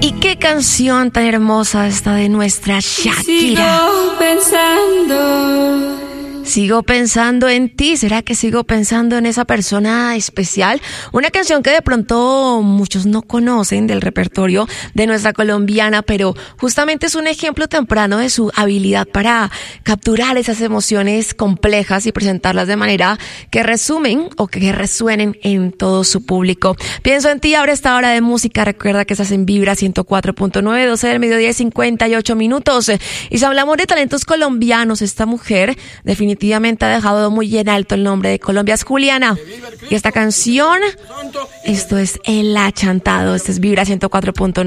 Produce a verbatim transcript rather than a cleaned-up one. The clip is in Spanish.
Y qué canción tan hermosa esta de nuestra Shakira. Sigo pensando. Sigo pensando en ti. ¿Será que sigo pensando en esa persona especial? Una canción que de pronto muchos no conocen del repertorio de nuestra colombiana, pero justamente es un ejemplo temprano de su habilidad para capturar esas emociones complejas y presentarlas de manera que resumen o que resuenen en todo su público. Pienso en ti, ahora esta hora de música. Recuerda que estás en Vibra ciento cuatro punto nueve, doce del mediodía y cincuenta y ocho minutos. Y si hablamos de talentos colombianos, esta mujer definitivamente Definitivamente ha dejado muy en alto el nombre de Colombia, es Juliana. Y esta canción, esto es El Achantado. Este es Vibra ciento cuatro punto nueve.